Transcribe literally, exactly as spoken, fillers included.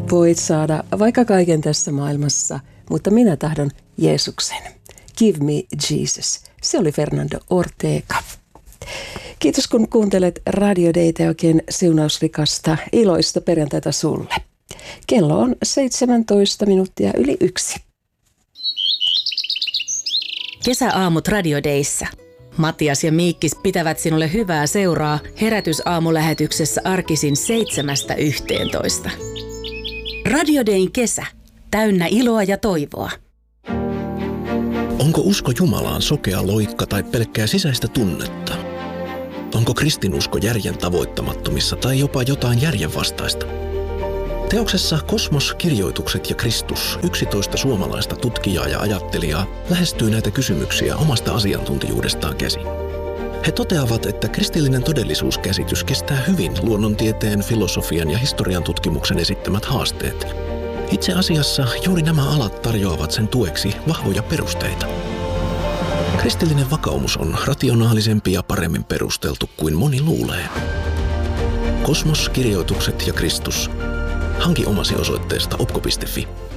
Voit saada vaikka kaiken tässä maailmassa, mutta minä tahdon Jeesuksen. Give me Jesus. Se oli Fernando Ortega. Kiitos kun kuuntelet Radio Daytä, oikein siunausrikasta, iloista perjantaita sulle. Kello on seitsemäntoista minuuttia yli yksi. Kesäaamut Radio Dayssä. Matias ja Miikkis pitävät sinulle hyvää seuraa herätysaamulähetyksessä arkisin seitsemästä yhteentoista. Radio Dayn kesä. Täynnä iloa ja toivoa. Onko usko Jumalaan sokea loikka tai pelkkää sisäistä tunnetta? Onko kristinusko järjen tavoittamattomissa tai jopa jotain järjenvastaista? Teoksessa Kosmos, kirjoitukset ja Kristus yksitoista suomalaista tutkijaa ja ajattelijaa lähestyy näitä kysymyksiä omasta asiantuntijuudestaan käsin. He toteavat, että kristillinen todellisuuskäsitys kestää hyvin luonnontieteen, filosofian ja historian tutkimuksen esittämät haasteet. Itse asiassa juuri nämä alat tarjoavat sen tueksi vahvoja perusteita. Kristillinen vakaumus on rationaalisempi ja paremmin perusteltu kuin moni luulee. Kosmos, kirjoitukset ja Kristus. Hanki omasi osoitteesta opko piste fi.